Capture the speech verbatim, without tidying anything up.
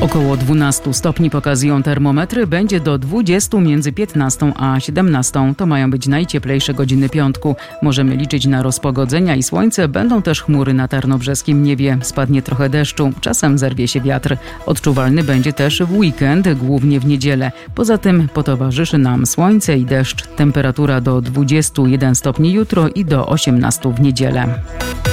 Około dwunastu stopni pokazują termometry, będzie do dwudziestu między piętnastą a siedemnastą. To mają być najcieplejsze godziny piątku. Możemy liczyć na rozpogodzenia i słońce, będą też chmury na tarnobrzeskim niebie. Spadnie trochę deszczu, czasem zerwie się wiatr. Odczuwalny będzie też w weekend, głównie w niedzielę. Poza tym potowarzyszy nam słońce i deszcz. Temperatura do dwudziestu jeden stopni jutro i do osiemnastu w niedzielę.